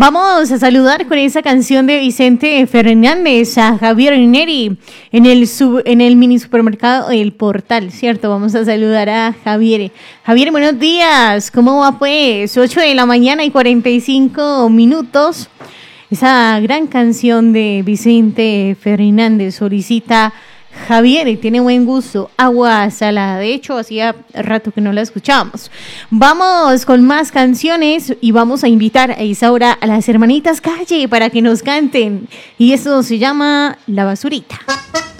Vamos a saludar con esa canción de Vicente Fernández a Javier Neri en el mini supermercado El Portal, ¿cierto? Vamos a saludar a Javier. Javier, buenos días. ¿Cómo va pues? 8 de la mañana y 45 minutos. Esa gran canción de Vicente Fernández solicita Javier y tiene buen gusto, agua salada. De hecho, hacía rato que no la escuchábamos. Vamos con más canciones y vamos a invitar a esa hora a las hermanitas Calle para que nos canten. Y eso se llama La Basurita.